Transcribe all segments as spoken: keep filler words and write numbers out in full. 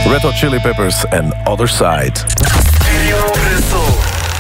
Red Hot Chili Peppers en Other Side. Studio Brussel.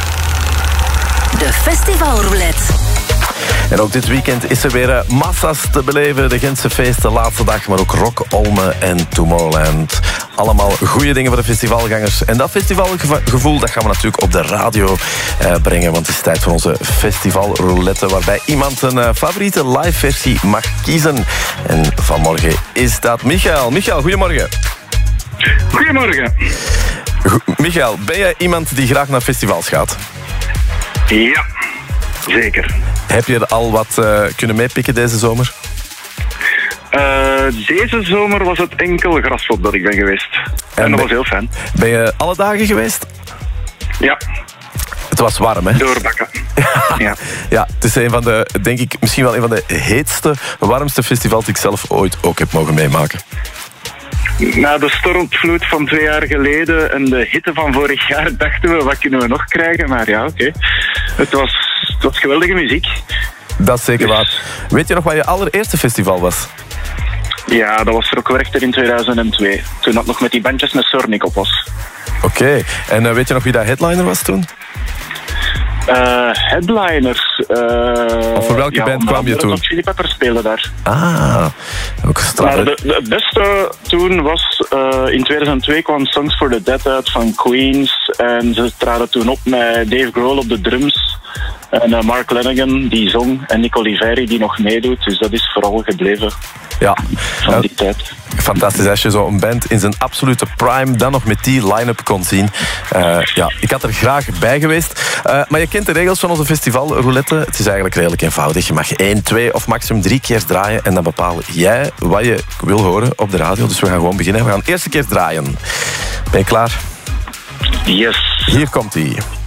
De Festivalroulette. En ook dit weekend is er weer uh, massa's te beleven. De Gentse feesten, laatste dag, maar ook Rock Olme en Tomorrowland. Allemaal goede dingen voor de festivalgangers. En dat festivalgevoel dat gaan we natuurlijk op de radio uh, brengen. Want het is tijd voor onze festivalroulette, waarbij iemand een uh, favoriete live versie mag kiezen. En vanmorgen is dat Michael. Michael, goedemorgen. Goedemorgen. Go- Michael, ben jij iemand die graag naar festivals gaat? Ja, zeker. Heb je er al wat uh, kunnen meepikken deze zomer? Uh, deze zomer was het enkel Graslot dat ik ben geweest. En, en dat ben, was heel fijn. Ben je alle dagen geweest? Ja. Het was warm, hè? Doorbakken. Ja. Ja, het is een van de, denk ik, misschien wel een van de heetste, warmste festivals die ik zelf ooit ook heb mogen meemaken. Na de stormvloed van twee jaar geleden en de hitte van vorig jaar dachten we, wat kunnen we nog krijgen? Maar ja, oké. Okay. Het, was, het was geweldige muziek. Dat is zeker waar. Weet je nog wat je allereerste festival was? Ja, dat was Rock Werchter in tweeduizend twee. Toen dat nog met die bandjes met Sornik op was. Oké. Okay. En uh, weet je nog wie dat headliner was toen? Uh, headliners. Uh, of voor welke ja, band kwam je toen? Red Hot Chili Peppers speelden daar. Ah, ook straf. Maar de, de, het beste toen was, uh, in tweeduizend twee kwam Songs for the Dead uit van Queens. En ze traden toen op met Dave Grohl op de drums. En uh, Mark Lanegan die zong. En Nick Oliveri die nog meedoet. Dus dat is vooral gebleven. Ja. Van die tijd. Fantastisch als je zo'n band in zijn absolute prime dan nog met die line-up kon zien. Uh, ja, ik had er graag bij geweest. Uh, maar je kent de regels van onze festivalroulette. Het is eigenlijk redelijk eenvoudig. Je mag één, twee of maximum drie keer draaien. En dan bepaal jij wat je wil horen op de radio. Dus we gaan gewoon beginnen. We gaan de eerste keer draaien. Ben je klaar? Yes. Hier komt-ie.